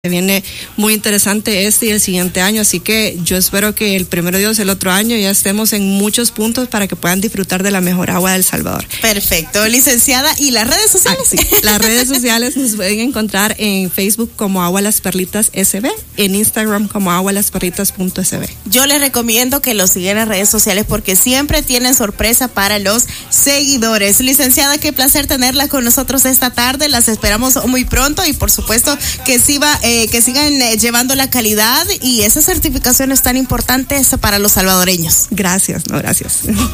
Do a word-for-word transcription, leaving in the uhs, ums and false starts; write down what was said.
Viene muy interesante este y el siguiente año, así que yo espero que el primero de Dios, el otro año, ya estemos en muchos puntos para que puedan disfrutar de la mejor agua de El Salvador. Perfecto, licenciada. ¿Y las redes sociales? Ah, sí. Las redes sociales nos pueden encontrar en Facebook como Agua Las Perlitas S B, en Instagram como agualasperlitas punto S B. Yo les recomiendo que lo sigan en redes sociales porque siempre tienen sorpresa para los seguidores. Licenciada, qué placer tenerla con nosotros esta tarde. Las esperamos muy pronto y por supuesto que sí va Eh, que sigan eh, llevando la calidad y esas certificaciones tan importantes para los salvadoreños. Gracias, no, gracias.